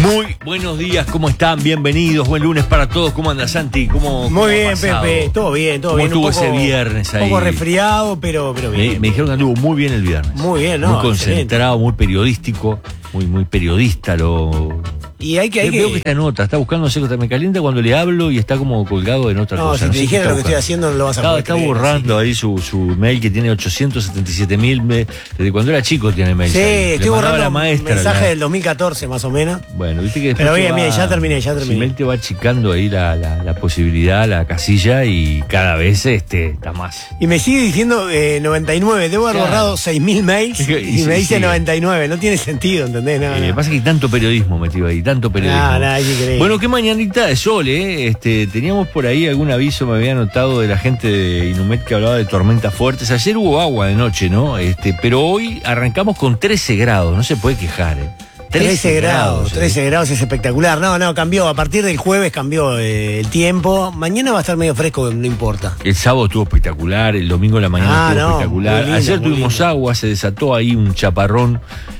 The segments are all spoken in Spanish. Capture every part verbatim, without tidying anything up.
Muy buenos días, ¿cómo están? Bienvenidos, buen lunes para todos. ¿Cómo anda Santi? ¿Cómo, Muy cómo bien, Pepe, todo bien, todo ¿Cómo bien. estuvo Un poco, ese viernes ahí? Un poco resfriado, pero, pero bien. Me, me dijeron que anduvo muy bien el viernes. Muy bien, ¿no? Muy concentrado, excelente. Muy periodístico, muy, muy periodista. Lo... Y hay que... Hay Veo que... que está en otra, está buscando, no sé, me calienta cuando le hablo y está como colgado en otra no, cosa. Si no, te si dijera te lo que estoy haciendo no lo vas a poder Está, creer, está borrando así. ahí su, su mail que tiene ochocientos setenta y siete mil, desde cuando era chico tiene mail. Sí, le estoy borrando la maestra, mensaje la... del dos mil catorce más o menos. Bueno, viste que después pero bien, va, bien, ya terminé, ya terminé. Si mail te va achicando ahí la, la, la posibilidad, la casilla y cada vez este está más. Y me sigue diciendo eh, noventa y nueve, debo haber Claro. borrado seis mil mails Es que- y, y me sí, dice sí. noventa y nueve, no tiene sentido, ¿entendés? No, Eh, no. Lo que pasa es que hay tanto periodismo metido ahí, tanto periodismo. No, no, es increíble. Bueno, qué mañanita de sol, ¿eh? Este, teníamos por ahí algún aviso, me había notado de la gente de Inumet que hablaba de tormentas fuertes. Ayer hubo agua de noche, ¿no? Este, pero hoy arrancamos con trece grados, no se puede quejar, ¿eh? trece grados, ¿eh? trece grados es espectacular. No, no, cambió. A partir del jueves cambió eh, el tiempo. Mañana va a estar medio fresco, no importa. El sábado estuvo espectacular, el domingo en la mañana Ah, estuvo no, espectacular. muy lindo, Ayer muy tuvimos lindo. agua, se desató ahí un chaparrón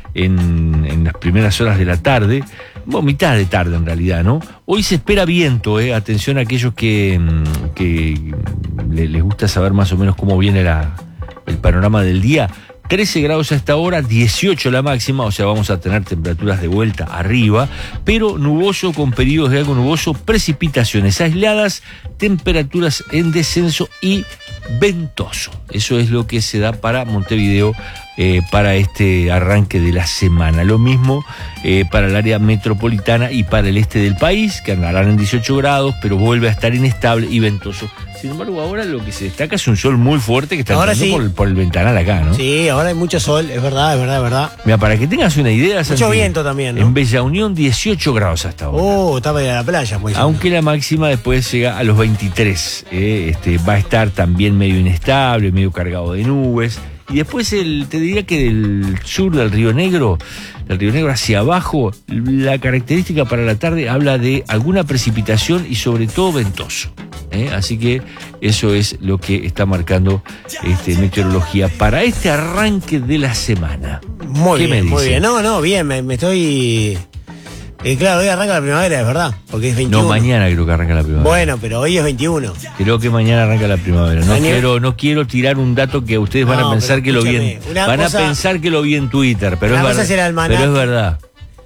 en, en las primeras horas de la tarde. Bueno, mitad de tarde en realidad, ¿no? Hoy se espera viento, ¿eh? Atención a aquellos que, mm, que le- les gusta saber más o menos cómo viene la, el panorama del día. trece grados a esta hora, dieciocho la máxima, o sea, vamos a tener temperaturas de vuelta arriba, pero nuboso con periodos de algo nuboso, precipitaciones aisladas, temperaturas en descenso y ventoso. Eso es lo que se da para Montevideo eh, para este arranque de la semana. Lo mismo eh, para el área metropolitana y para el este del país, que andarán en dieciocho grados, pero vuelve a estar inestable y ventoso. Sin embargo, ahora lo que se destaca es un sol muy fuerte que está Ahora entrando sí. por, el- por el ventanal acá, ¿no? Sí, ahora hay mucho sol, es verdad, es verdad, es verdad. Mira, para que tengas una idea, Santi, viento también, ¿no? en Bella Unión dieciocho grados hasta ahora. Oh, estaba en la playa, pues. Aunque la máxima después llega a los veintitrés, eh, este, va a estar también medio inestable, medio cargado de nubes. Y después el, te diría que del sur del Río Negro, del Río Negro hacia abajo, la característica para la tarde habla de alguna precipitación y sobre todo ventoso. ¿eh? Así que eso es lo que está marcando este, meteorología para este arranque de la semana. Muy ¿Qué me bien, muy dice? bien. No, no, bien, me, me estoy... Eh, claro, hoy arranca la primavera, es verdad, porque es veintiuno. No, mañana creo que arranca la primavera. Bueno, pero hoy es veintiuno. Creo que mañana arranca la primavera. No Mañana- quiero, no quiero tirar un dato que ustedes van No, a pensar pero que lo vi en, escúchame, una van cosa- a pensar que lo vi en Twitter, pero una es cosa verdad. es el almanaque. Pero es verdad.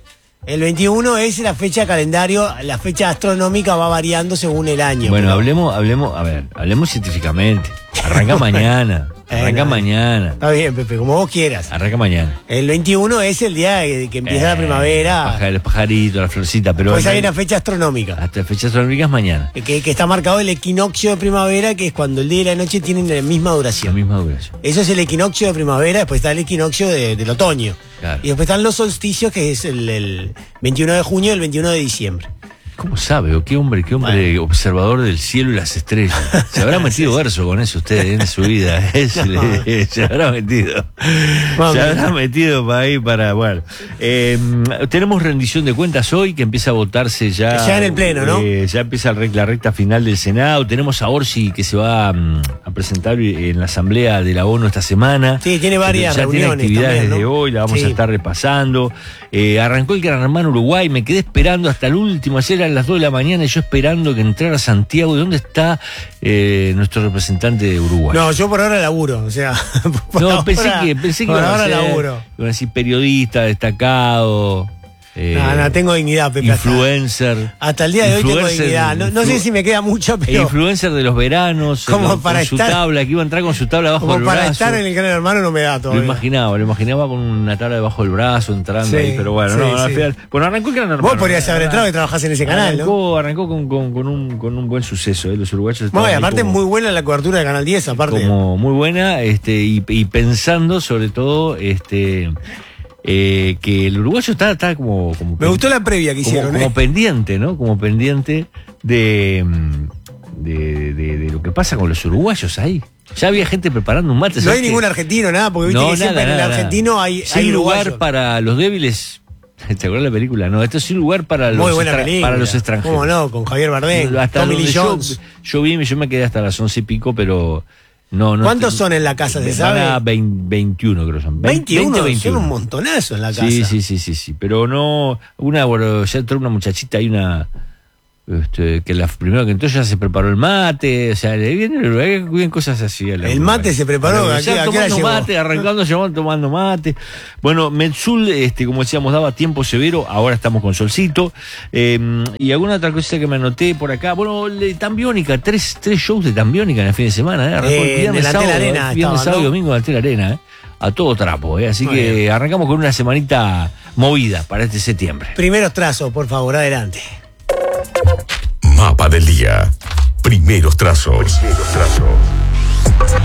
El veintiuno es la fecha calendario, la fecha astronómica va variando según el año. Bueno, pero- hablemos, hablemos, a ver, hablemos científicamente. Arranca mañana. Arranca Eh, no. mañana. Está bien, Pepe, como vos quieras. Arranca mañana. El veintiuno es el día que, que empieza la Eh, primavera. paja- El pajarito, la florcita, pero Pues hay en- una fecha astronómica. hasta fecha astronómica es mañana. Que, que está marcado el equinoccio de primavera, que es cuando el día y la noche tienen la misma La duración. misma duración. Eso es el equinoccio de primavera, después está el equinoccio de- del otoño. Claro. Y después están los solsticios, que es el, el veintiuno de junio y el veintiuno de diciembre. ¿Cómo sabe? ¿O qué hombre, qué hombre observador del cielo y las estrellas? Se habrá metido verso con eso usted en su vida. ¿eh? Se, le- se habrá metido. Vamos. Se habrá metido para ahí para. Bueno. Eh, tenemos rendición de cuentas hoy que empieza a votarse ya. Ya en el pleno, ¿no? eh, ya empieza la rec- la recta final del Senado. Tenemos a Orsi que se va mm, a presentar en la Asamblea de la ONU esta semana. Sí, tiene varias Ya tiene reuniones actividades también, ¿no? de hoy, la vamos Sí. a estar repasando. Eh, arrancó el Gran Hermano Uruguay, me quedé esperando hasta el último, ayer eran las dos de la mañana y yo esperando que entrara Santiago. ¿Y dónde está eh, nuestro representante de Uruguay? No, yo por ahora laburo, o sea. por No, ahora- pensé que, pensé que por iba a ahora ser, laburo. iba a decir periodista destacado, eh, No, no, tengo dignidad, Pepe. hasta- influencer. Hasta el día de hoy tengo Influencer- dignidad. No, no influ- sé si me queda mucho, e pero influencer de los veranos, Como con, para con su estar- tabla, que iba a entrar con su tabla bajo como el para brazo. estar en el Gran Hermano no me da Lo todavía. imaginaba, lo imaginaba con una tabla debajo del brazo, entrando Sí, ahí, pero bueno, sí, no, al sí. final. Bueno, arrancó el Gran Hermano. Vos podrías haber entrado y trabajás en ese canal, ¿no? Arrancó, arrancó con, con, con un, con un buen suceso, ¿eh? Los uruguayos estaban Bueno, y ahí aparte es como- muy buena la cobertura de Canal diez, aparte. como muy buena, este, y, y pensando sobre todo, este, eh, que el uruguayo está, está como, como Me pen- gustó la previa que como, hicieron, como ¿eh? pendiente, ¿no? Como pendiente de, mm, de, de, de lo que pasa con los uruguayos ahí. Ya había gente preparando un mate. No ¿sabes hay qué? ningún argentino, nada, porque viste No, que siempre nada, en el nada, argentino nada. hay, Sin hay lugar uruguayos. para los débiles. ¿Te acuerdas de la película? No, esto es sin lugar para Muy los, buena extra- película. para los extranjeros. ¿Cómo no? Con Javier Bardem, Hasta Tommy Lee donde yo, Jones. yo vi, yo me quedé hasta las once y pico, pero No, no ¿Cuántos te- son en la casa, se Van sabe? a vein- veintiuno, creo que son. veinte, veintiuno, veintiuno. son un montonazo en la casa. Sí, sí, sí, sí, sí. Pero no, una, bueno, ya entró una muchachita y una, este, que la primero que entró ya se preparó el mate, o sea, le vienen, vienen cosas así. A la El mate se preparó, Bueno, ¿a qué- ya a qué hora tomando llegó? mate, arrancando, llegó tomando mate. Bueno, Metzul, este, como decíamos, daba tiempo severo, ahora estamos con solcito. Eh, y alguna otra cosa que me anoté por acá, bueno, le- Tambiónica, tres, tres shows de Tambiónica en el fin de semana, ¿eh? Arrancó Eh, el viernes, delante de la sábado, arena viernes, estaban, sábado y ¿no? domingo delante de la arena, ¿eh? A todo trapo, ¿eh? Así Muy que bien. arrancamos con una semanita movida para este septiembre. Primeros trazos, por favor, adelante. Mapa del día. Primeros trazos. Primeros trazos.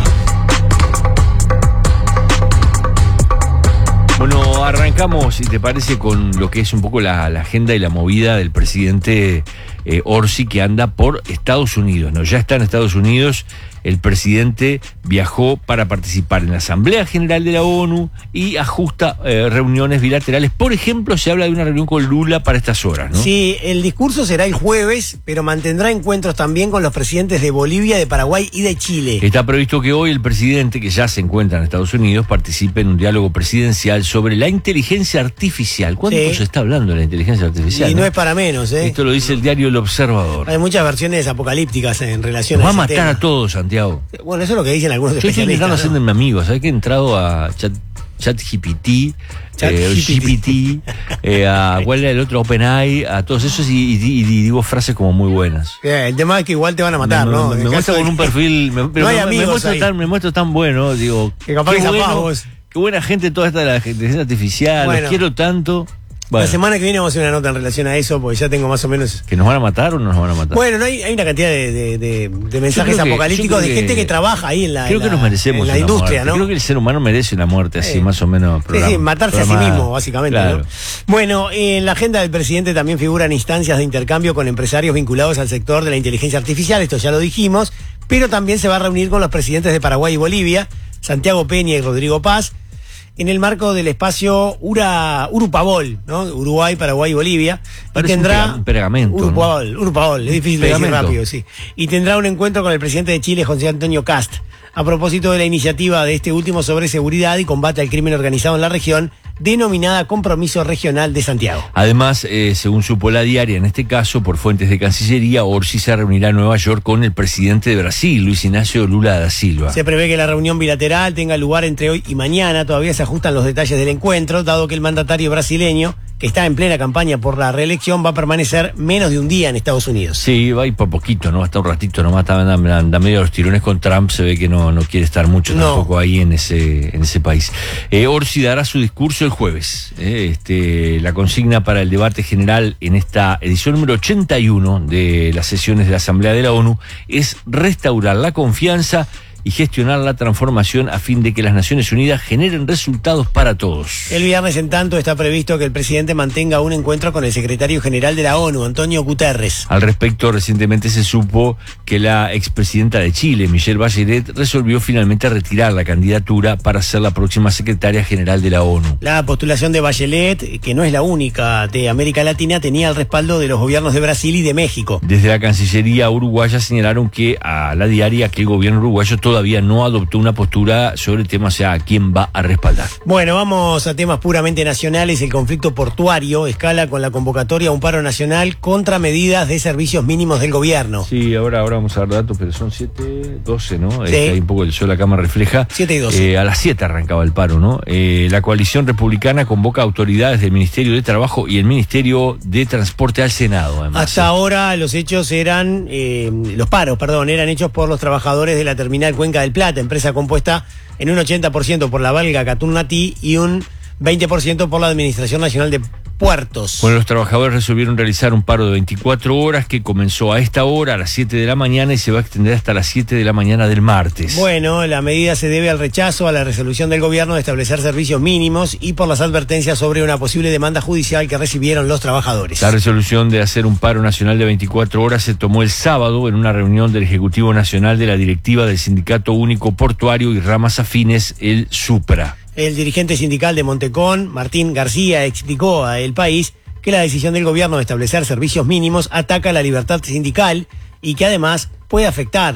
Bueno, arrancamos, si te parece, con lo que es un poco la, la agenda y la movida del presidente eh, Orsi, que anda por Estados Unidos, ¿no? Ya está en Estados Unidos. El presidente viajó para participar en la Asamblea General de la ONU y ajusta eh, reuniones bilaterales. Por ejemplo, se habla de una reunión con Lula para estas horas, ¿no? Sí, el discurso será el jueves, pero mantendrá encuentros también con los presidentes de Bolivia, de Paraguay y de Chile. Está previsto que hoy el presidente, que ya se encuentra en Estados Unidos, participe en un diálogo presidencial sobre la inteligencia artificial. ¿Cuánto Sí. se está hablando de la inteligencia artificial? Y no no? es para menos, ¿eh? Esto lo dice el diario El Observador. Hay muchas versiones apocalípticas en relación Nos va a ese matar tema. a todos, Santiago. Bueno, eso es lo que dicen algunos Yo estoy especialistas. intentando ¿no? hacerme mi amigo, ¿sabes que he entrado a Chat, ChatGPT, Chat eh, G P T. G P T, eh, a cuál era el otro, OpenAI, a todos esos y, y- y digo frases como muy buenas. Eh, el tema es que igual te van a matar, me, ¿no? me- En me el muestro caso con de- un perfil, me, pero hay me- me, amigos muestro ahí. tan, me muestro tan bueno, digo, Que capaz qué que zafás bueno, vos. qué buena gente toda esta de la inteligencia artificial, Bueno. los quiero tanto. Bueno, La semana que viene vamos a hacer una nota en relación a eso, porque ya tengo más o menos. ¿que nos van a matar o no nos van a matar? Bueno, no hay, hay una cantidad de, de- de- de mensajes creo que- apocalípticos yo de creo gente que- que trabaja ahí en la, creo en que la- nos merecemos en la una industria, muerte. ¿no? Creo que el ser humano merece una muerte así, Sí. más o menos. Sí, programa- sí, matarse a sí programada. mismo, básicamente. Claro. ¿no? Bueno, en la agenda del presidente también figuran instancias de intercambio con empresarios vinculados al sector de la inteligencia artificial, esto ya lo dijimos, pero también se va a reunir con los presidentes de Paraguay y Bolivia, Santiago Peña y Rodrigo Paz, en el marco del espacio Ura, Urupabol, ¿no? Uruguay, Paraguay y Bolivia. Parece y un tendrá pega- un pegamento, ¿no? Urupabol, Urupabol, es difícil de decir Pegamento. rápido, sí. Y tendrá un encuentro con el presidente de Chile, José Antonio Cast, a propósito de la iniciativa de este último sobre seguridad y combate al crimen organizado en la región, denominada Compromiso Regional de Santiago. Además, eh, según supo la diaria, en este caso, por fuentes de Cancillería, Orsi se reunirá en Nueva York con el presidente de Brasil, Luis Ignacio Lula da Silva. Se prevé que la reunión bilateral tenga lugar entre hoy y mañana. Todavía se ajustan los detalles del encuentro, dado que el mandatario brasileño, que está en plena campaña por la reelección, va a permanecer menos de un día en Estados Unidos. Sí, va a ir por poquito, ¿no? Hasta un ratito nomás, está anda, anda medio a los tirones con Trump, se ve que no, no quiere estar mucho No. tampoco ahí en ese, en ese país. Eh, Orsi dará su discurso el jueves. eh, este, la consigna para el debate general en esta edición número ochenta y uno de las sesiones de la Asamblea de la ONU es restaurar la confianza y gestionar la transformación a fin de que las Naciones Unidas generen resultados para todos. El viernes, en tanto, está previsto que el presidente mantenga un encuentro con el secretario general de la ONU, Antonio Guterres. Al respecto, recientemente se supo que la expresidenta de Chile, Michelle Bachelet, resolvió finalmente retirar la candidatura para ser la próxima secretaria general de la ONU. La postulación de Bachelet, que no es la única de América Latina, tenía el respaldo de los gobiernos de Brasil y de México. Desde la Cancillería uruguaya señalaron que a la diaria que el gobierno uruguayo todavía no adoptó una postura sobre el tema, o sea, a quién va a respaldar. Bueno, vamos a temas puramente nacionales. El conflicto portuario escala con la convocatoria a un paro nacional contra medidas de servicios mínimos del gobierno. Sí, ahora, ahora vamos a dar datos, pero son siete doce, ¿no? Sí. Este, hay un poco el sol acá me refleja. siete y doce. Eh, a las siete arrancaba el paro, ¿no? Eh, la coalición republicana convoca a autoridades del Ministerio de Trabajo y el Ministerio de Transporte al Senado, además. Hasta ahora los hechos eran, eh, los paros, perdón, eran hechos por los trabajadores de la terminal Cuenca del Plata, empresa compuesta en un ochenta por ciento por la Valga Catún-Natí y un veinte por ciento por la Administración Nacional de Puertos. Bueno, los trabajadores resolvieron realizar un paro de veinticuatro horas que comenzó a esta hora, a las siete de la mañana, y se va a extender hasta las siete de la mañana del martes. Bueno, la medida se debe al rechazo a la resolución del gobierno de establecer servicios mínimos y por las advertencias sobre una posible demanda judicial que recibieron los trabajadores. La resolución de hacer un paro nacional de veinticuatro horas se tomó el sábado en una reunión del Ejecutivo Nacional de la Directiva del Sindicato Único Portuario y ramas afines, el SUPRA. El dirigente sindical de Montecón, Martín García, explicó a El País que la decisión del gobierno de establecer servicios mínimos ataca la libertad sindical y que además puede afectar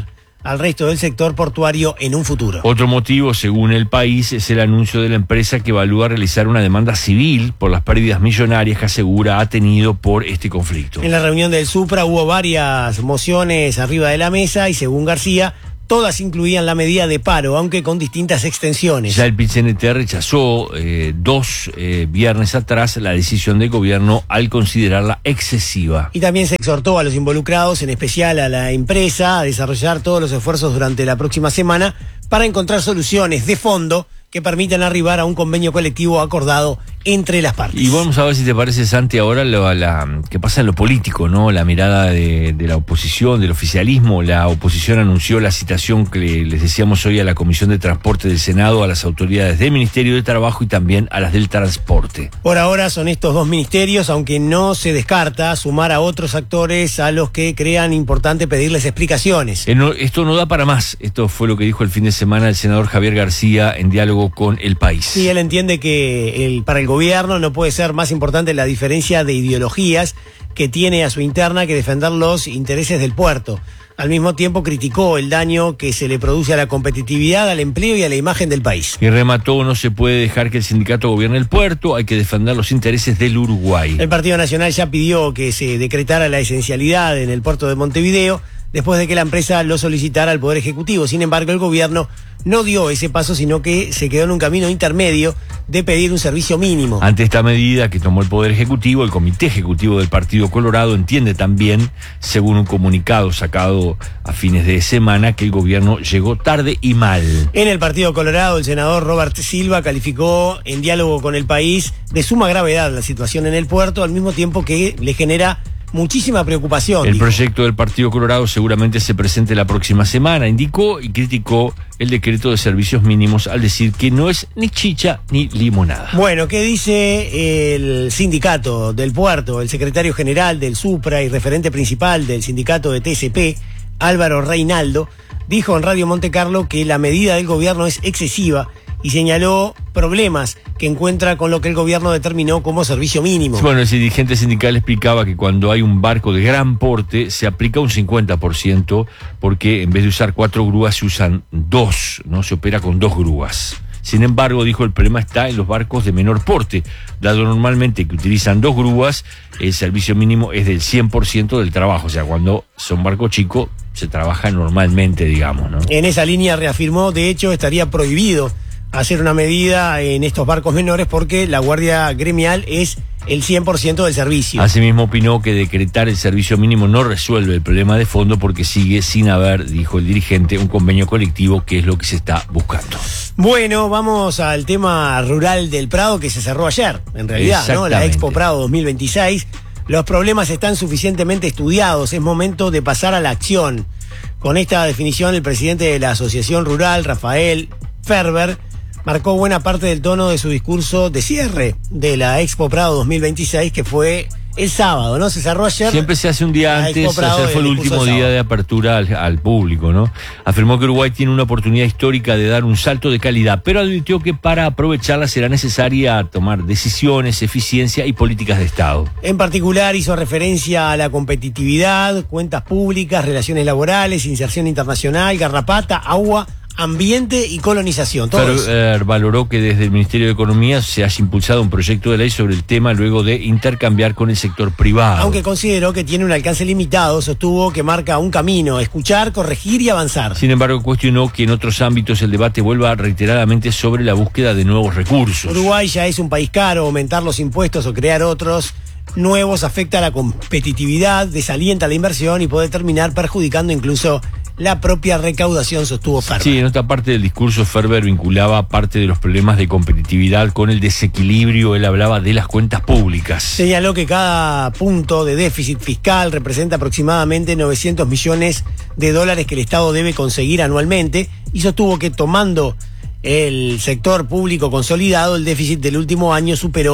al resto del sector portuario en un futuro. Otro motivo, según El País, es el anuncio de la empresa que evalúa realizar una demanda civil por las pérdidas millonarias que asegura ha tenido por este conflicto. En la reunión del Supra hubo varias mociones arriba de la mesa y, según García, todas incluían la medida de paro, aunque con distintas extensiones. Ya el P I C N T rechazó eh, dos eh, viernes atrás la decisión del gobierno al considerarla excesiva. Y también se exhortó a los involucrados, en especial a la empresa, a desarrollar todos los esfuerzos durante la próxima semana para encontrar soluciones de fondo que permitan arribar a un convenio colectivo acordado entre las partes. Y vamos a ver si te parece, Santi, ahora lo, la, que pasa en lo político, ¿no? La mirada de, de la oposición, del oficialismo. La oposición anunció la citación que le, les decíamos hoy a la Comisión de Transporte del Senado, a las autoridades del Ministerio de Trabajo y también a las del Transporte. Por ahora son estos dos ministerios, aunque no se descarta sumar a otros actores a los que crean importante pedirles explicaciones. Eh, no, esto no da para más. Esto fue lo que dijo el fin de semana el senador Javier García en diálogo con El País. Sí, él entiende que el, para el gobierno no puede ser más importante la diferencia de ideologías que tiene a su interna que defender los intereses del puerto. Al mismo tiempo criticó el daño que se le produce a la competitividad, al empleo y a la imagen del país. Y remató: no se puede dejar que el sindicato gobierne el puerto, hay que defender los intereses del Uruguay. El Partido Nacional ya pidió que se decretara la esencialidad en el puerto de Montevideo, después de que la empresa lo solicitara al Poder Ejecutivo. Sin embargo, el gobierno no dio ese paso, sino que se quedó en un camino intermedio de pedir un servicio mínimo. Ante esta medida que tomó el Poder Ejecutivo, el Comité Ejecutivo del Partido Colorado entiende también, según un comunicado sacado a fines de semana, que el gobierno llegó tarde y mal. En el Partido Colorado, el senador Robert Silva calificó en diálogo con El País de suma gravedad la situación en el puerto, al mismo tiempo que le genera muchísima preocupación. El dijo. proyecto del Partido Colorado seguramente se presente la próxima semana, indicó, y criticó el decreto de servicios mínimos al decir que no es ni chicha ni limonada. Bueno, ¿qué dice el sindicato del puerto? El secretario general del Supra y referente principal del sindicato de T S P, Álvaro Reinaldo, dijo en Radio Monte Carlo que la medida del gobierno es excesiva y señaló problemas que encuentra con lo que el gobierno determinó como servicio mínimo. Bueno, el dirigente sindical explicaba que cuando hay un barco de gran porte se aplica un cincuenta por ciento porque en vez de usar cuatro grúas se usan dos, no se opera con dos grúas. Sin embargo, dijo, el problema está en los barcos de menor porte. Dado normalmente que utilizan dos grúas, el servicio mínimo es del cien por ciento del trabajo. O sea, cuando son barcos chicos, se trabaja normalmente, digamos, ¿no? En esa línea reafirmó, de hecho, estaría prohibido hacer una medida en estos barcos menores porque la guardia gremial es el cien por ciento del servicio. Asimismo opinó que decretar el servicio mínimo no resuelve el problema de fondo porque sigue sin haber, dijo el dirigente, un convenio colectivo, que es lo que se está buscando. Bueno, vamos al tema rural del Prado, que se cerró ayer, en realidad, ¿no? La Expo Prado dos mil veintiséis. Los problemas están suficientemente estudiados, es momento de pasar a la acción. Con esta definición, el presidente de la Asociación Rural, Rafael Ferber, marcó buena parte del tono de su discurso de cierre de la Expo Prado dos mil veintiséis, que fue el sábado, ¿no? Se cerró ayer. Siempre se hace un día antes, ayer fue el último día de apertura al, al público, ¿no? Afirmó que Uruguay tiene una oportunidad histórica de dar un salto de calidad, pero advirtió que para aprovecharla será necesaria tomar decisiones, eficiencia y políticas de Estado. En particular hizo referencia a la competitividad, cuentas públicas, relaciones laborales, inserción internacional, garrapata, agua, ambiente y colonización. Ferber valoró que desde el Ministerio de Economía se haya impulsado un proyecto de ley sobre el tema luego de intercambiar con el sector privado. Aunque consideró que tiene un alcance limitado, sostuvo que marca un camino: escuchar, corregir y avanzar. Sin embargo, cuestionó que en otros ámbitos el debate vuelva reiteradamente sobre la búsqueda de nuevos recursos. Uruguay ya es un país caro, aumentar los impuestos o crear otros nuevos afecta a la competitividad, desalienta la inversión y puede terminar perjudicando incluso la propia recaudación, sostuvo Ferber. Sí, en otra parte del discurso Ferber vinculaba parte de los problemas de competitividad con el desequilibrio. Él hablaba de las cuentas públicas. Señaló que cada punto de déficit fiscal representa aproximadamente novecientos millones de dólares que el Estado debe conseguir anualmente, y sostuvo que tomando el sector público consolidado, el déficit del último año superó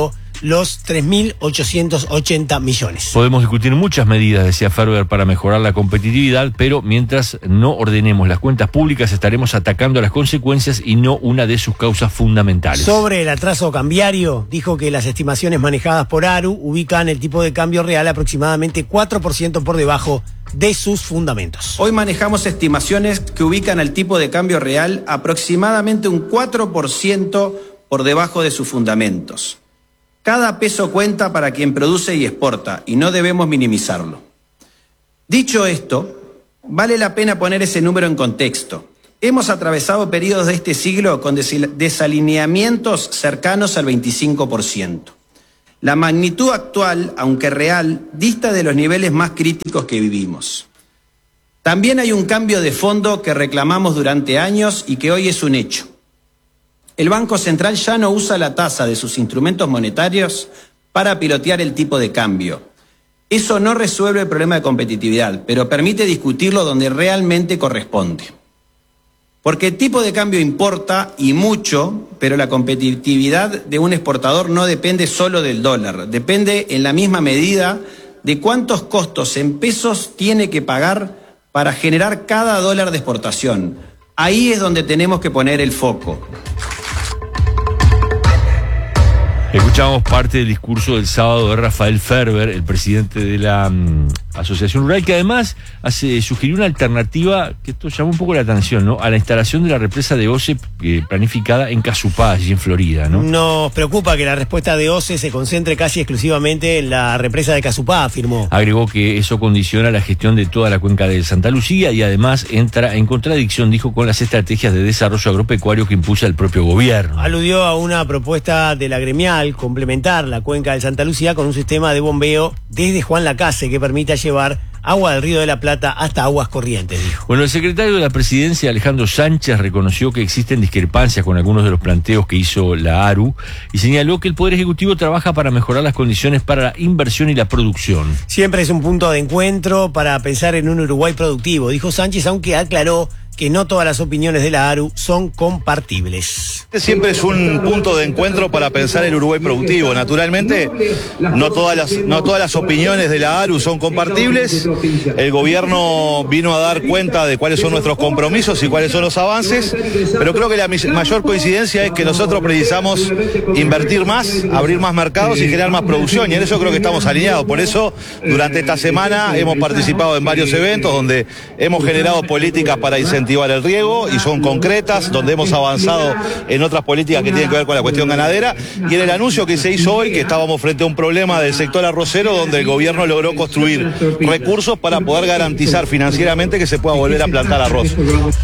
los tres mil ochocientos ochenta millones. Podemos discutir muchas medidas, decía Ferber, para mejorar la competitividad, pero mientras no ordenemos las cuentas públicas estaremos atacando las consecuencias y no una de sus causas fundamentales. Sobre el atraso cambiario, dijo que las estimaciones manejadas por ARU ubican el tipo de cambio real aproximadamente cuatro por ciento por debajo de sus fundamentos. Hoy manejamos estimaciones que ubican al tipo de cambio real aproximadamente un cuatro por ciento por debajo de sus fundamentos. Cada peso cuenta para quien produce y exporta, y no debemos minimizarlo. Dicho esto, vale la pena poner ese número en contexto. Hemos atravesado periodos de este siglo con desalineamientos cercanos al veinticinco por ciento. La magnitud actual, aunque real, dista de los niveles más críticos que vivimos. También hay un cambio de fondo que reclamamos durante años y que hoy es un hecho. El Banco Central ya no usa la tasa de sus instrumentos monetarios para pilotear el tipo de cambio. Eso no resuelve el problema de competitividad, pero permite discutirlo donde realmente corresponde. Porque el tipo de cambio importa y mucho, pero la competitividad de un exportador no depende solo del dólar, depende en la misma medida de cuántos costos en pesos tiene que pagar para generar cada dólar de exportación. Ahí es donde tenemos que poner el foco. Escuchamos parte del discurso del sábado de Rafael Ferber, el presidente de la um, Asociación Rural, que además hace, sugirió una alternativa que esto llamó un poco la atención, ¿no? A la instalación de la represa de OCE eh, planificada en Casupá, allí en Florida, ¿no? Nos preocupa que la respuesta de OCE se concentre casi exclusivamente en la represa de Casupá, afirmó. Agregó que eso condiciona la gestión de toda la cuenca de Santa Lucía y además entra en contradicción, dijo, con las estrategias de desarrollo agropecuario que impulsa el propio gobierno. Aludió a una propuesta de la gremial complementar la cuenca del Santa Lucía con un sistema de bombeo desde Juan Lacase que permita llevar agua del Río de la Plata hasta aguas corrientes, dijo. Bueno, el secretario de la Presidencia, Alejandro Sánchez, reconoció que existen discrepancias con algunos de los planteos que hizo la ARU y señaló que el Poder Ejecutivo trabaja para mejorar las condiciones para la inversión y la producción. Siempre es un punto de encuentro para pensar en un Uruguay productivo, dijo Sánchez, aunque aclaró que no todas las opiniones de la ARU son compartibles. Siempre es un punto de encuentro para pensar el Uruguay productivo. Naturalmente, no todas las, no todas las opiniones de la ARU son compartibles. El gobierno vino a dar cuenta de cuáles son nuestros compromisos y cuáles son los avances, pero creo que la mayor coincidencia es que nosotros precisamos invertir más, abrir más mercados y generar más producción, y en eso creo que estamos alineados. Por eso, durante esta semana hemos participado en varios eventos donde hemos generado políticas para incentivar el riego y son concretas, donde hemos avanzado en otras políticas que tienen que ver con la cuestión ganadera, y en el anuncio que se hizo hoy que estábamos frente a un problema del sector arrocero donde el gobierno logró construir recursos para poder garantizar financieramente que se pueda volver a plantar arroz.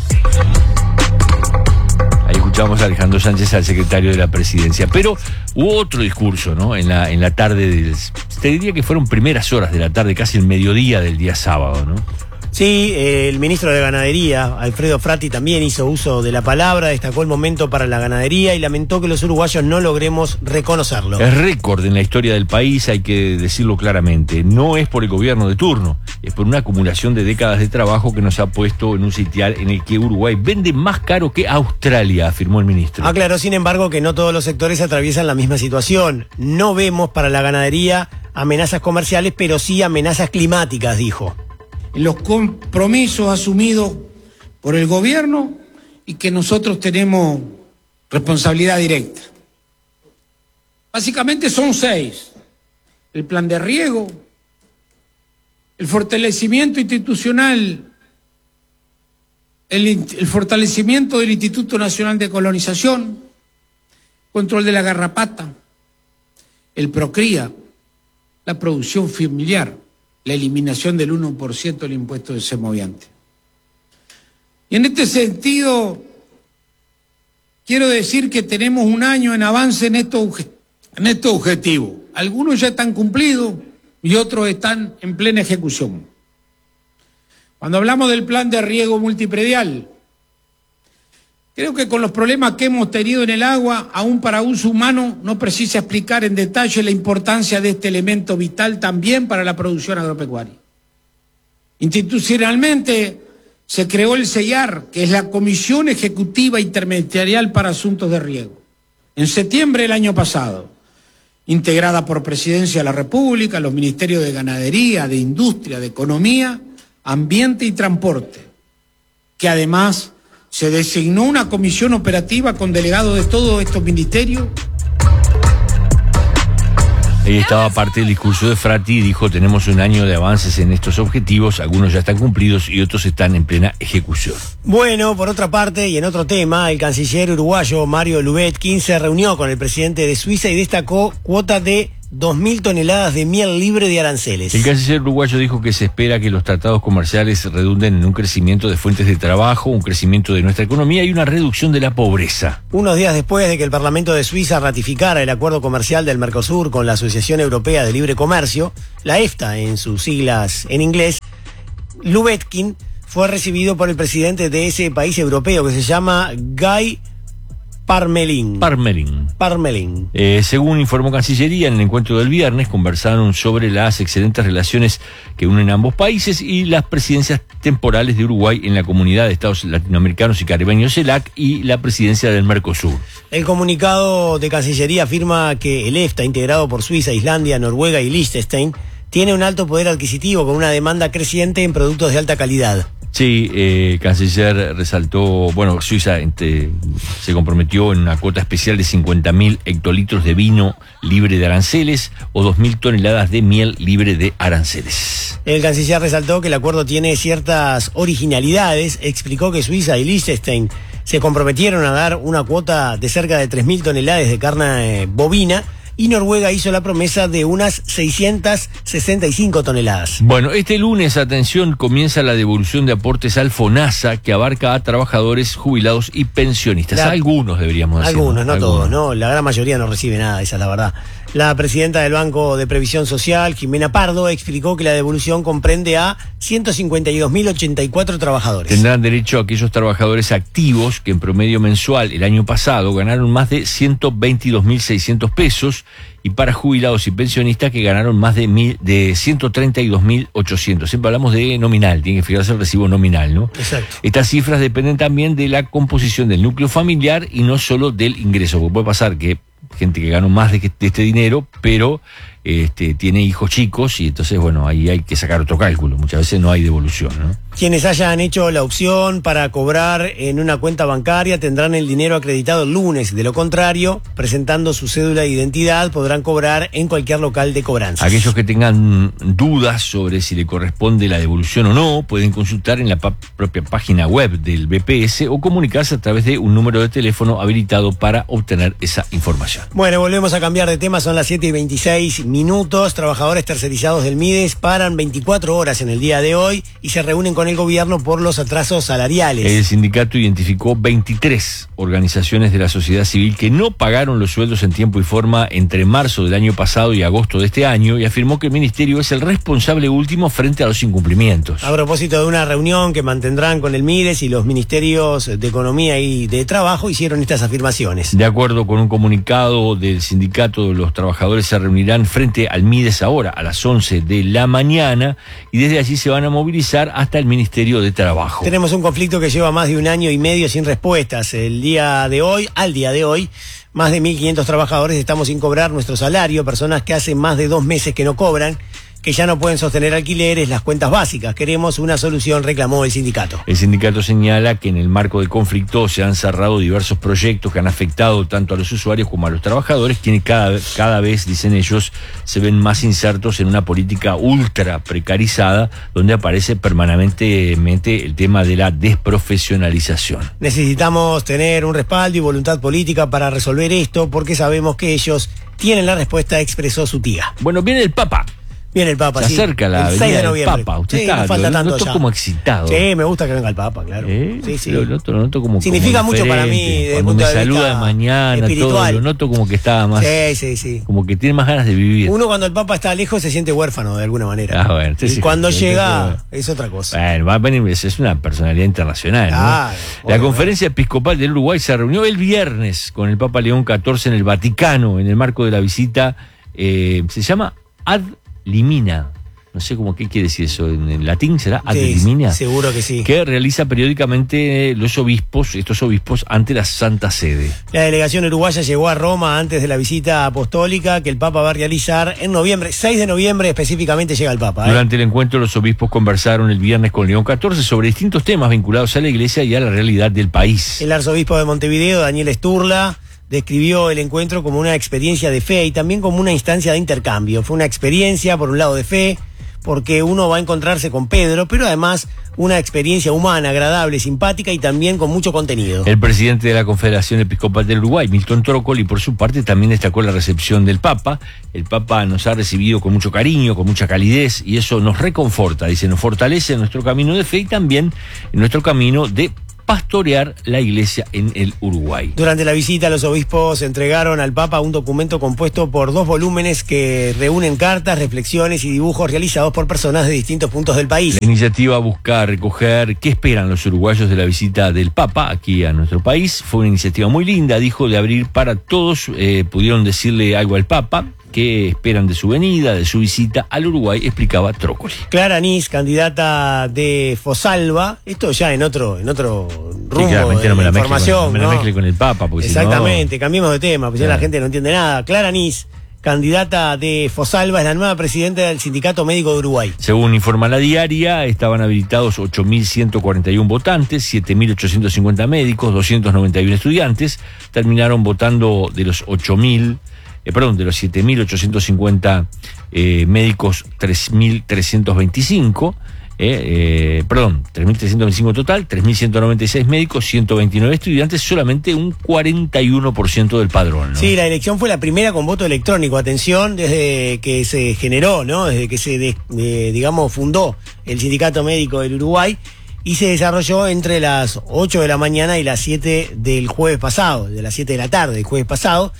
Ahí escuchamos a Alejandro Sánchez, al secretario de la Presidencia, pero hubo otro discurso, ¿no? En la, en la tarde del, te diría que fueron primeras horas de la tarde, casi el mediodía del día sábado, ¿no? Sí, eh, el ministro de Ganadería, Alfredo Frati, también hizo uso de la palabra, destacó el momento para la ganadería y lamentó que los uruguayos no logremos reconocerlo. Es récord en la historia del país, hay que decirlo claramente. No es por el gobierno de turno, es por una acumulación de décadas de trabajo que nos ha puesto en un sitial en el que Uruguay vende más caro que Australia, afirmó el ministro. Aclaró, sin embargo, que no todos los sectores atraviesan la misma situación. No vemos para la ganadería amenazas comerciales, pero sí amenazas climáticas, dijo. Los compromisos asumidos por el gobierno y que nosotros tenemos responsabilidad directa. Básicamente son seis: el plan de riego, el fortalecimiento institucional, el, el fortalecimiento del Instituto Nacional de Colonización, control de la garrapata, el Procría, la producción familiar, la eliminación del uno por ciento del impuesto de semoviante. Y en este sentido, quiero decir que tenemos un año en avance en estos, en estos objetivos. Algunos ya están cumplidos y otros están en plena ejecución. Cuando hablamos del plan de riego multipredial, creo que con los problemas que hemos tenido en el agua, aún para uso humano, no precisa explicar en detalle la importancia de este elemento vital también para la producción agropecuaria. Institucionalmente se creó el CEIAR, que es la Comisión Ejecutiva Interministerial para Asuntos de Riego, en septiembre del año pasado. integrada por Presidencia de la República, los Ministerios de Ganadería, de Industria, de Economía, Ambiente y Transporte, que además se designó una comisión operativa con delegados de todos estos ministerios. Ahí estaba parte del discurso de Frati, dijo: tenemos un año de avances en estos objetivos, algunos ya están cumplidos y otros están en plena ejecución. Bueno, por otra parte, y en otro tema, el canciller uruguayo Mario Lubetkin se reunió con el presidente de Suiza y destacó cuota de dos mil toneladas de miel libre de aranceles. El canciller uruguayo dijo que se espera que los tratados comerciales redunden en un crecimiento de fuentes de trabajo, un crecimiento de nuestra economía y una reducción de la pobreza. Unos días después de que el Parlamento de Suiza ratificara el acuerdo comercial del Mercosur con la Asociación Europea de Libre Comercio, la EFTA en sus siglas en inglés, Lubetkin fue recibido por el presidente de ese país europeo que se llama Guy Parmelin. Parmelin. Parmelin. Eh, según informó Cancillería, en el encuentro del viernes conversaron sobre las excelentes relaciones que unen ambos países y las presidencias temporales de Uruguay en la Comunidad de Estados Latinoamericanos y Caribeños, CELAC, y la presidencia del Mercosur. El comunicado de Cancillería afirma que el EFTA, integrado por Suiza, Islandia, Noruega y Liechtenstein, tiene un alto poder adquisitivo con una demanda creciente en productos de alta calidad. Sí, eh, el canciller resaltó, bueno, Suiza este, se comprometió en una cuota especial de cincuenta mil hectolitros de vino libre de aranceles o dos mil toneladas de miel libre de aranceles. El canciller resaltó que el acuerdo tiene ciertas originalidades, explicó que Suiza y Liechtenstein se comprometieron a dar una cuota de cerca de tres mil toneladas de carne eh, bovina, y Noruega hizo la promesa de unas seiscientas sesenta y cinco toneladas. Bueno, este lunes, atención, comienza la devolución de aportes al FONASA, que abarca a trabajadores, jubilados y pensionistas. La, Algunos deberíamos decir. Algunos, no Algunos. todos, ¿no? La gran mayoría no recibe nada, esa es la verdad. La presidenta del Banco de Previsión Social, Jimena Pardo, explicó que la devolución comprende a ciento cincuenta y dos mil ochenta y cuatro trabajadores. Tendrán derecho a aquellos trabajadores activos que en promedio mensual el año pasado ganaron más de ciento veintidós mil seiscientos pesos, y para jubilados y pensionistas que ganaron más de, mil, de ciento treinta y dos mil ochocientos. Siempre hablamos de nominal, tiene que fijarse el recibo nominal, ¿no? Exacto. Estas cifras dependen también de la composición del núcleo familiar y no solo del ingreso, porque puede pasar que gente que ganó más de, que, de este dinero, pero este, tiene hijos chicos y entonces, bueno, ahí hay que sacar otro cálculo. Muchas veces no hay devolución, ¿no? Quienes hayan hecho la opción para cobrar en una cuenta bancaria tendrán el dinero acreditado el lunes. De lo contrario, presentando su cédula de identidad, podrán cobrar en cualquier local de cobranza. Aquellos que tengan dudas sobre si le corresponde la devolución o no, pueden consultar en la pa- propia página web del B P S o comunicarse a través de un número de teléfono habilitado para obtener esa información. Bueno, volvemos a cambiar de tema, son las siete y veintiséis minutos. Trabajadores tercerizados del MIDES paran veinticuatro horas en el día de hoy y se reúnen con el gobierno por los atrasos salariales. El sindicato identificó veintitrés organizaciones de la sociedad civil que no pagaron los sueldos en tiempo y forma entre marzo del año pasado y agosto de este año, y afirmó que el ministerio es el responsable último frente a los incumplimientos. A propósito de una reunión que mantendrán con el MIDES y los ministerios de Economía y de Trabajo, hicieron estas afirmaciones. De acuerdo con un comunicado del sindicato, los trabajadores se reunirán frente al MIDES ahora a las once de la mañana y desde allí se van a movilizar hasta el Ministerio de Trabajo. Tenemos un conflicto que lleva más de un año y medio sin respuestas. El día de hoy, al día de hoy, más de mil quinientos trabajadores estamos sin cobrar nuestro salario, personas que hace más de dos meses que no cobran, que ya no pueden sostener alquileres, las cuentas básicas. Queremos una solución, reclamó el sindicato. El sindicato señala que en el marco del conflicto se han cerrado diversos proyectos que han afectado tanto a los usuarios como a los trabajadores, quienes cada, cada vez, dicen ellos, se ven más insertos en una política ultra precarizada, donde aparece permanentemente el tema de la desprofesionalización. Necesitamos tener un respaldo y voluntad política para resolver esto, porque sabemos que ellos tienen la respuesta, expresó su tía. Bueno, viene el Papa. Viene el Papa, Se sí. acerca la el seis venida de del noviembre. Papa. Usted sí, está, no falta lo tanto noto ya. como excitado. Sí, me gusta que venga el Papa, claro. ¿Eh? Sí, sí. Lo noto, lo noto como Significa como mucho para mí diferente. desde el Cuando punto me de saluda vista de mañana, espiritual. todo, lo noto como que estaba más, Sí, sí, sí. como que tiene más ganas de vivir. Uno cuando el Papa está lejos se siente huérfano de alguna manera. Ah, bueno, y sí, cuando sí, llega sí. es otra cosa. Bueno, va a venir, es es una personalidad internacional, ¿no? Claro, La bueno, Conferencia Episcopal del Uruguay se reunió el viernes con el Papa León catorce en el Vaticano, en el marco de la visita, eh, se llama Ad Limina. no sé cómo qué quiere decir eso, en, en latín será ad Sí, limina, seguro que sí. que realiza periódicamente los obispos, estos obispos, ante la Santa Sede. La delegación uruguaya llegó a Roma antes de la visita apostólica que el Papa va a realizar en noviembre, seis de noviembre específicamente llega el Papa. ¿eh? Durante el encuentro los obispos conversaron el viernes con León catorce sobre distintos temas vinculados a la Iglesia y a la realidad del país. El arzobispo de Montevideo, Daniel Sturla, describió el encuentro como una experiencia de fe y también como una instancia de intercambio. Fue una experiencia, por un lado, de fe, porque uno va a encontrarse con Pedro, pero además una experiencia humana, agradable, simpática y también con mucho contenido. El presidente de la Confederación Episcopal del Uruguay, Milton Trócoli, por su parte también destacó la recepción del Papa. El Papa nos ha recibido con mucho cariño, con mucha calidez, y eso nos reconforta, dice, nos fortalece en nuestro camino de fe y también en nuestro camino de pastorear la Iglesia en el Uruguay. Durante la visita, los obispos entregaron al Papa un documento compuesto por dos volúmenes que reúnen cartas, reflexiones y dibujos realizados por personas de distintos puntos del país. La iniciativa busca recoger qué esperan los uruguayos de la visita del Papa aquí a nuestro país. Fue una iniciativa muy linda, dijo, de abrir para todos. Eh, pudieron decirle algo al Papa, qué esperan de su venida, de su visita al Uruguay, explicaba Trócoli. Clara Anís, candidata de Fosalva, esto ya en otro, en otro rumbo Sí, claramente de no me la la mezcle información, con, no me la ¿no? mezcle con el Papa, porque Exactamente, si no, cambiemos de tema, pues ya Claro. la gente no entiende nada. Clara Anís, candidata de Fosalva, es la nueva presidenta del Sindicato Médico de Uruguay. según informa la diaria, estaban habilitados ocho mil ciento cuarenta y uno votantes, siete mil ochocientos cincuenta médicos, doscientos noventa y uno estudiantes. Terminaron votando de los ocho mil, eh, perdón, de los siete mil ochocientos cincuenta eh, médicos, tres mil trescientos veinticinco. Eh, eh, perdón, tres mil trescientos veinticinco total, tres mil ciento noventa y seis médicos, ciento veintinueve estudiantes, solamente un cuarenta y uno por ciento del padrón, ¿no? Sí, la elección fue la primera con voto electrónico, atención, desde que se generó, ¿no? Desde que se, de, de, digamos, fundó el Sindicato Médico del Uruguay y se desarrolló entre las ocho de la mañana y las siete del jueves pasado, de las siete de la tarde del jueves pasado.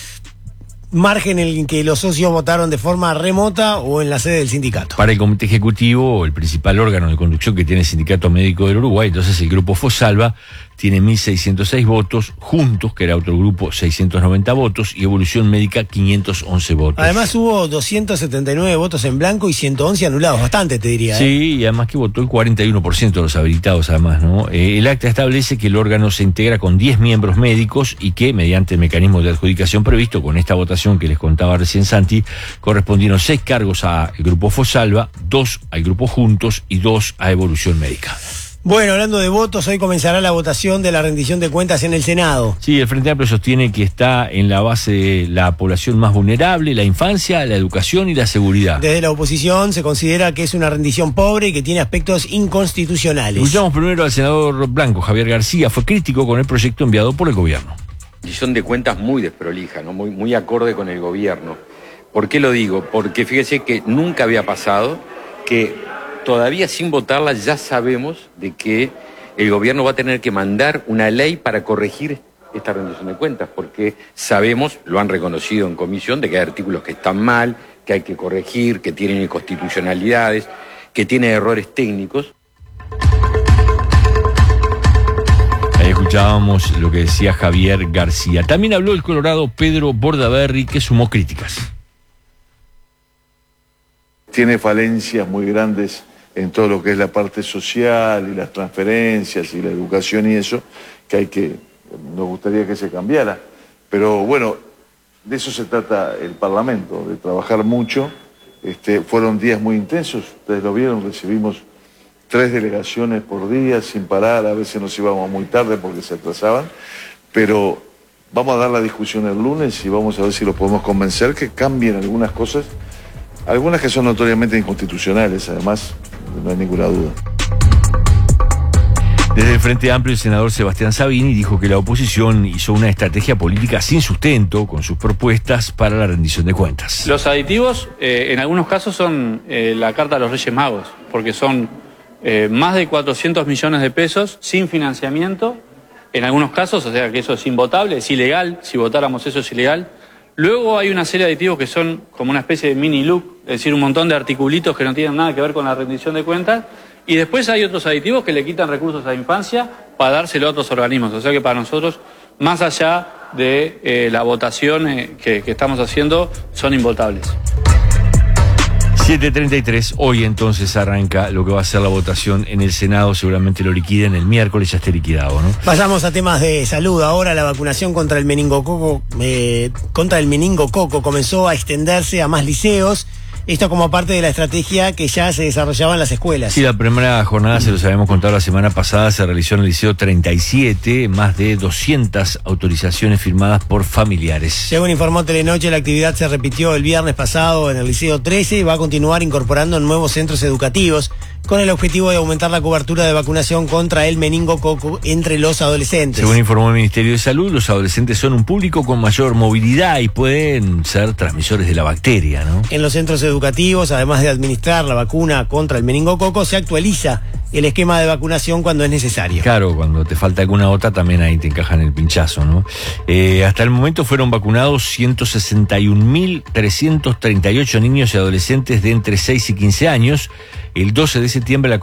Margen en el que los socios votaron de forma remota o en la sede del sindicato. Para el Comité Ejecutivo, el principal órgano de conducción que tiene el Sindicato Médico del Uruguay, entonces el Grupo Fosalva tiene mil seiscientos seis votos, Juntos, que era otro grupo, seiscientos noventa votos, y Evolución Médica, quinientos once votos. Además hubo doscientos setenta y nueve votos en blanco y ciento once anulados, bastante te diría. Sí, ¿eh? y además que votó el cuarenta y uno por ciento de los habilitados, además, ¿no? Eh, el acta establece que el órgano se integra con diez miembros médicos y que, mediante el mecanismo de adjudicación previsto con esta votación que les contaba recién Santi, correspondieron seis cargos al Grupo Fosalva, dos al Grupo Juntos y dos a Evolución Médica. Bueno, hablando de votos, hoy comenzará la votación de la rendición de cuentas en el Senado. Sí, el Frente Amplio sostiene que está en la base de la población más vulnerable, la infancia, la educación y la seguridad. Desde la oposición se considera que es una rendición pobre y que tiene aspectos inconstitucionales. Escuchamos primero al senador blanco, Javier García, fue crítico con el proyecto enviado por el gobierno. Rendición de cuentas muy desprolija, ¿no? muy, muy acorde con el gobierno. ¿Por qué lo digo? Porque fíjese que nunca había pasado que todavía sin votarla ya sabemos de que el gobierno va a tener que mandar una ley para corregir esta rendición de cuentas, porque sabemos, lo han reconocido en comisión, de que hay artículos que están mal, que hay que corregir, que tienen inconstitucionalidades, que tienen errores técnicos. Ahí escuchábamos lo que decía Javier García. También habló el colorado Pedro Bordaberry, que sumó críticas. Tiene falencias muy grandes en todo lo que es la parte social y las transferencias y la educación y eso, que hay que, nos gustaría que se cambiara. Pero bueno, de eso se trata el Parlamento, de trabajar mucho. Este, fueron días muy intensos, ustedes lo vieron, recibimos tres delegaciones por día sin parar, a veces nos íbamos muy tarde porque se atrasaban, pero vamos a dar la discusión el lunes y vamos a ver si lo podemos convencer que cambien algunas cosas, algunas que son notoriamente inconstitucionales, además, no hay ninguna duda. Desde el Frente Amplio, el senador Sebastián Sabini dijo que la oposición hizo una estrategia política sin sustento con sus propuestas para la rendición de cuentas. Los aditivos, eh, en algunos casos, son eh, la carta de los Reyes Magos, porque son eh, más de cuatrocientos millones de pesos sin financiamiento, en algunos casos, o sea que eso es invotable, es ilegal, si votáramos eso es ilegal. Luego hay una serie de aditivos que son como una especie de mini look, es decir, un montón de articulitos que no tienen nada que ver con la rendición de cuentas. Y después hay otros aditivos que le quitan recursos a la infancia para dárselo a otros organismos. O sea que para nosotros, más allá de eh, la votación eh, que, que estamos haciendo, son invotables. siete treinta y tres, hoy entonces arranca lo que va a ser la votación en el Senado, seguramente lo liquiden el miércoles, ya esté liquidado, ¿no? Pasamos a temas de salud. Ahora la vacunación contra el meningococo, eh, contra el meningococo comenzó a extenderse a más liceos. Esto como parte de la estrategia que ya se desarrollaba en las escuelas. Sí, la primera jornada, se los habíamos contado la semana pasada, se realizó en el Liceo treinta y siete, más de doscientas autorizaciones firmadas por familiares. Según informó Telenoche, la actividad se repitió el viernes pasado en el Liceo trece y va a continuar incorporando nuevos centros educativos con el objetivo de aumentar la cobertura de vacunación contra el meningococo entre los adolescentes. Según informó el Ministerio de Salud, los adolescentes son un público con mayor movilidad y pueden ser transmisores de la bacteria, ¿no? En los centros educativos, además de administrar la vacuna contra el meningococo, se actualiza el esquema de vacunación cuando es necesario. Claro, cuando te falta alguna otra también ahí te encajan el pinchazo, ¿no? Eh, hasta el momento fueron vacunados ciento sesenta y un mil trescientos treinta y ocho niños y adolescentes de entre seis y quince años. El doce de septiembre la